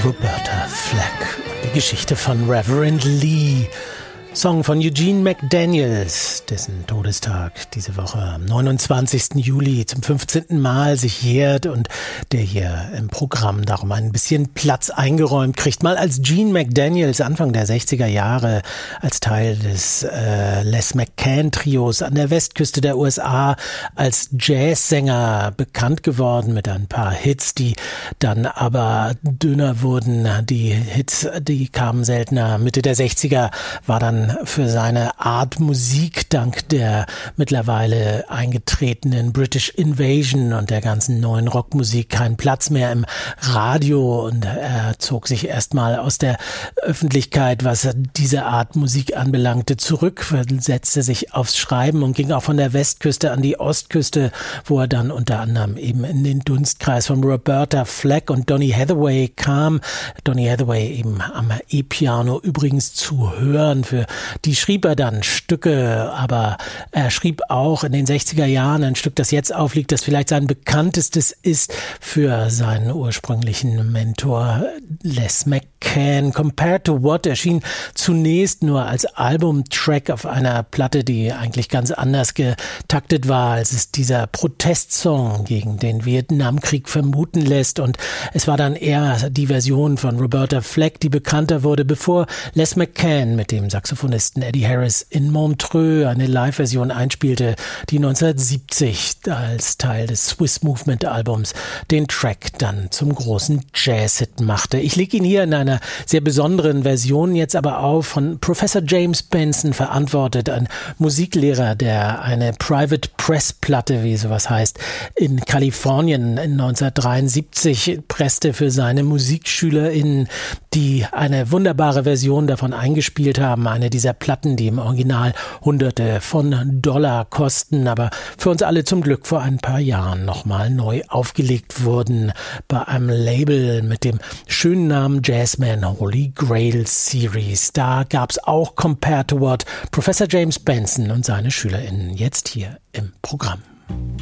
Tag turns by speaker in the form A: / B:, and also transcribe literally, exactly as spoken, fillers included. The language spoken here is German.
A: Roberta Flack und die Geschichte von Reverend Lee. Song von Eugene McDaniels, dessen Todestag diese Woche am neunundzwanzigsten Juli zum fünfzehnten Mal sich jährt und der hier im Programm darum ein bisschen Platz eingeräumt kriegt. Mal als Gene McDaniels Anfang der sechziger Jahre als Teil des äh, Les McCann-Trios an der Westküste der U S A als Jazzsänger bekannt geworden mit ein paar Hits, die dann aber dünner wurden. Die Hits, die kamen seltener. Mitte der sechziger war dann für seine Art Musik dank der mittlerweile eingetretenen British Invasion und der ganzen neuen Rockmusik kein Platz mehr im Radio und er zog sich erstmal aus der Öffentlichkeit, was diese Art Musik anbelangte, zurück, setzte sich aufs Schreiben und ging auch von der Westküste an die Ostküste, wo er dann unter anderem eben in den Dunstkreis von Roberta Flack und Donny Hathaway kam. Donny Hathaway eben am E-Piano übrigens zu hören. Für die schrieb er dann Stücke, aber er schrieb auch in den sechziger Jahren ein Stück, das jetzt aufliegt, das vielleicht sein bekanntestes ist für seinen ursprünglichen Mentor Les McCann. Compared to What erschien zunächst nur als Albumtrack auf einer Platte, die eigentlich ganz anders getaktet war, als es dieser Protestsong gegen den Vietnamkrieg vermuten lässt. Und es war dann eher die Version von Roberta Flack, die bekannter wurde, bevor Les McCann mit dem Saxophonisten Eddie Harris in Montreux eine Live-Version einspielte, die neunzehnhundertsiebzig als Teil des Swiss Movement Albums den Track dann zum großen Jazz-Hit machte. Ich lege ihn hier in einer sehr besonderen Version jetzt aber auf, von Professor James Benson verantwortet, ein Musiklehrer, der eine Private Press Platte, wie sowas heißt, in Kalifornien in neunzehnhundertdreiundsiebzig presste für seine MusikschülerInnen, die eine wunderbare Version davon eingespielt haben. Eine dieser Platten, die im Original Hunderte von Dollar kosten, aber für uns alle zum Glück vor ein paar Jahren nochmal neu aufgelegt wurden bei einem Label mit dem schönen Namen Jazzman Holy Grail Series. Da gab es auch Compared to What, Professor James Benson und seine SchülerInnen jetzt hier im Programm.